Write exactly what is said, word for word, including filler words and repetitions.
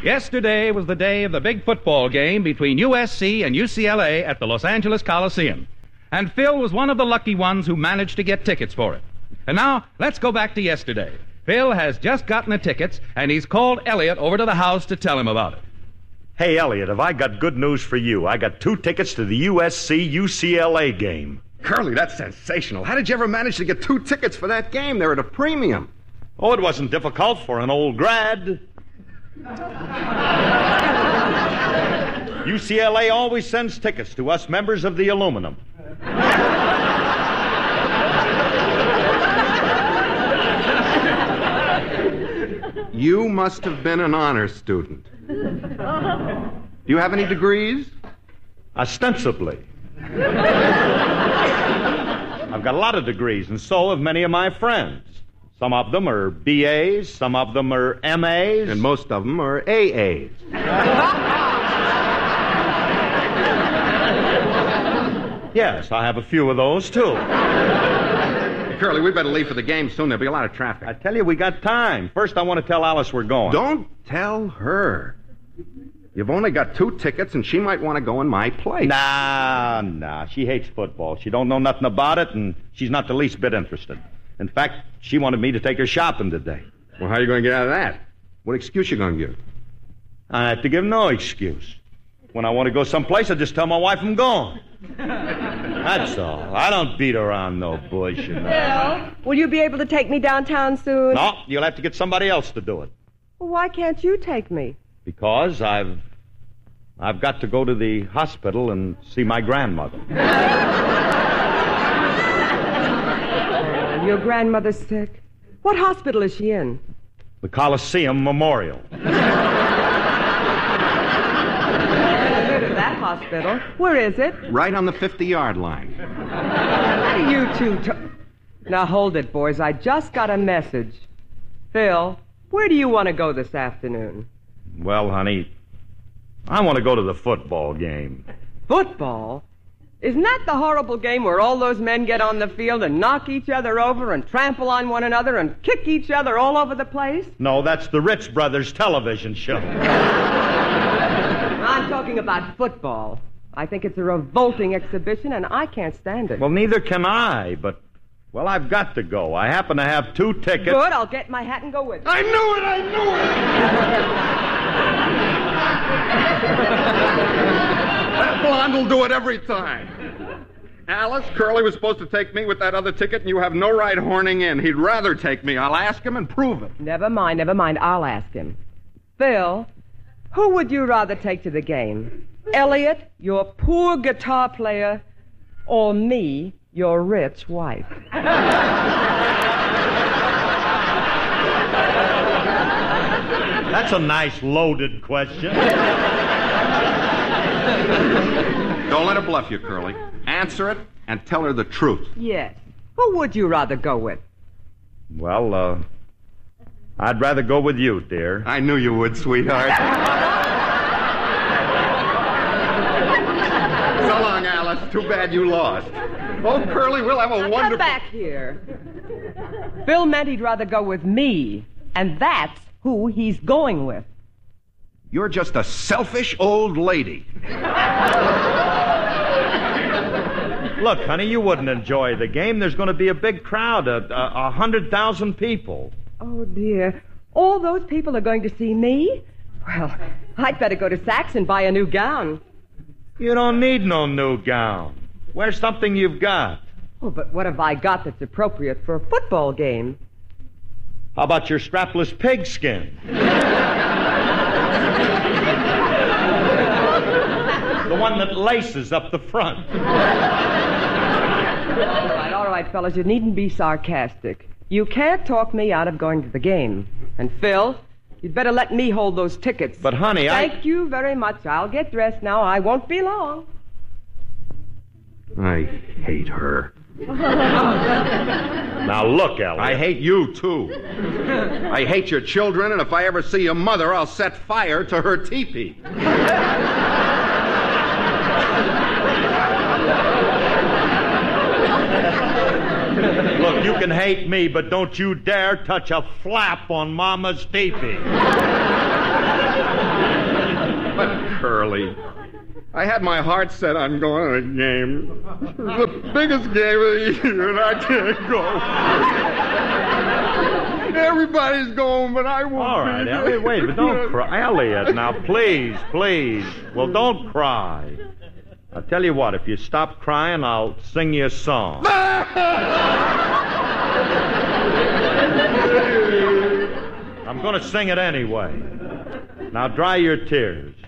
Yesterday was the day of the big football game between U S C and U C L A at the Los Angeles Coliseum. And Phil was one of the lucky ones who managed to get tickets for it. And now, let's go back to yesterday. Phil has just gotten the tickets, and he's called Elliot over to the house to tell him about it. Hey, Elliot, have I got good news for you? I got two tickets to the U S C U C L A game. Curly, that's sensational. How did you ever manage to get two tickets for that game? They're at a premium. Oh, it wasn't difficult for an old grad. U C L A always sends tickets to us members of the aluminum. You must have been an honor student. Do you have any degrees? Ostensibly. I've got a lot of degrees, and so have many of my friends. Some of them are B As, some of them are M As. And most of them are A As. Yes, I have a few of those, too. Curly, we better leave for the game soon. There'll be a lot of traffic. I tell you, we got time. First, I want to tell Alice we're going. Don't tell her. You've only got two tickets, and she might want to go in my place. Nah, nah. She hates football. She don't know nothing about it, and she's not the least bit interested. In fact, she wanted me to take her shopping today. Well, how are you going to get out of that? What excuse you going to give? I have to give no excuse. When I want to go someplace, I just tell my wife I'm going. That's all. I don't beat around no bush. You know. Bill, will you be able to take me downtown soon? No, you'll have to get somebody else to do it. Well, why can't you take me? Because I've... I've got to go to the hospital and see my grandmother. Your grandmother's sick? What hospital is she in? The Coliseum Memorial. That hospital. Where is it? Right on the fifty-yard line. What are you two... T- now, hold it, boys. I just got a message. Phil, where do you want to go this afternoon? Well, honey, I want to go to the football game. Football? Isn't that the horrible game where all those men get on the field and knock each other over and trample on one another and kick each other all over the place? No, that's the Ritz Brothers television show. I'm talking about football. I think it's a revolting exhibition, and I can't stand it. Well, neither can I, but, well, I've got to go. I happen to have two tickets. Good, I'll get my hat and go with you. I knew it, I knew it! That blonde will do it every time. Alice, Curly was supposed to take me with that other ticket, and you have no right horning in. He'd rather take me. I'll ask him and prove it. Never mind, never mind. I'll ask him. Phil, who would you rather take to the game? Elliot, your poor guitar player, or me, your rich wife? That's a nice loaded question. Don't let her bluff you, Curly. Answer it and tell her the truth. Yes. Who would you rather go with? Well, uh, I'd rather go with you, dear. I knew you would, sweetheart. So long, Alice. Too bad you lost. Oh, Curly, we'll have a now wonderful... Come back here. Phil meant he'd rather go with me, and that's who he's going with. You're just a selfish old lady. Look, honey, you wouldn't enjoy the game. There's going to be a big crowd, a, a, a hundred thousand people. Oh, dear. All those people are going to see me? Well, I'd better go to Saks and buy a new gown. You don't need no new gown. Wear something you've got. Oh, but what have I got that's appropriate for a football game? How about your strapless pigskin? The one that laces up the front. All right, all right, fellas, you needn't be sarcastic. You can't talk me out of going to the game. And, Phil, you'd better let me hold those tickets. But, honey, I... Thank you very much. I'll get dressed now. I won't be long. I hate her. Now, look, Elliot. I hate you, too. I hate your children, and if I ever see your mother, I'll set fire to her teepee. Look, you can hate me, but don't you dare touch a flap on Mama's teepee. But, Curly, I had my heart set on going to the game. It was the biggest game of the year, and I can't go. Everybody's going, but I won't. All right, be. Elliot, wait, but don't cry. Elliot, now, please, please. Well, don't cry. I'll tell you what, if you stop crying, I'll sing you a song. I'm going to sing it anyway. Now, dry your tears.